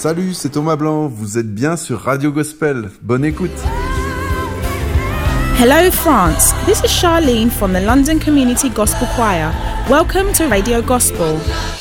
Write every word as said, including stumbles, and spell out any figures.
Salut, c'est Thomas Blanc, vous êtes bien sur Radio Gospel. Bonne écoute. Hello France, this is Charlene from the London Community Gospel Choir. Welcome to Radio Gospel.